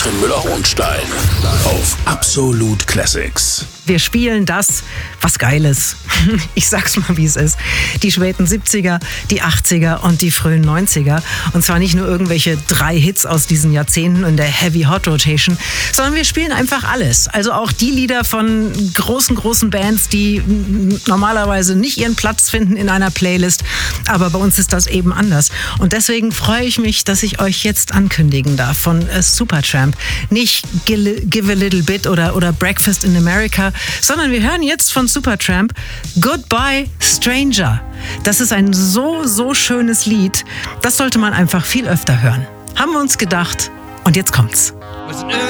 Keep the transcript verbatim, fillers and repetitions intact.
Joachim Müller-Hohenstein auf Absolut Classics. Wir spielen das, was geil ist. Ich sag's mal, wie es ist. Die späten siebziger, die achtziger und die frühen neunziger. Und zwar nicht nur irgendwelche drei Hits aus diesen Jahrzehnten in der Heavy Hot Rotation, sondern wir spielen einfach alles. Also auch die Lieder von großen, großen Bands, die normalerweise nicht ihren Platz finden in einer Playlist. Aber bei uns ist das eben anders. Und deswegen freue ich mich, dass ich euch jetzt ankündigen darf von äh, Supertramp. Nicht Give a Little Bit oder, oder Breakfast in America, sondern wir hören jetzt von Supertramp Goodbye Stranger. Das ist ein so, so schönes Lied. Das sollte man einfach viel öfter hören. Haben wir uns gedacht. Und jetzt kommt's.